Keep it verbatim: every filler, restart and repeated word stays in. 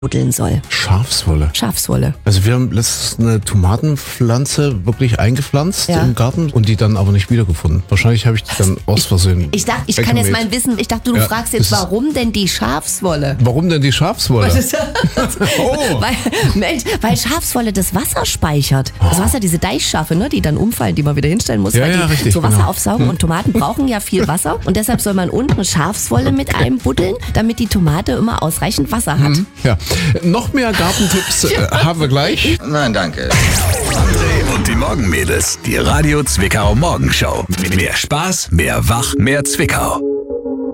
buddeln soll. Schafswolle. Schafswolle. Also wir haben letztens eine Tomatenpflanze wirklich eingepflanzt Ja. im Garten und die dann aber nicht wiedergefunden. Wahrscheinlich habe ich die dann aus Versehen Ich dachte, ich kann jetzt weggemäht. mein Wissen, ich dachte, du Ja, fragst jetzt, das ist- warum denn die Schafswolle? Warum denn die Schafswolle? Oh. Weil, Mensch, weil Schafswolle das Wasser speichert. Das Wasser, diese Deichschafe, ne, die dann umfallen, die man wieder hinstellen muss, Ja, weil ja, die richtig, so Wasser genau. aufsaugen. Und Tomaten brauchen ja viel Wasser. Und deshalb soll man unten Schafswolle mit einbuddeln, damit die Tomate immer ausreichend Wasser hat. Ja. Noch mehr Gartentipps äh, haben wir gleich. Nein, danke. André und die Morgenmädels, die Radio Zwickau Morgenshow. Mehr Spaß, mehr Wach, mehr Zwickau.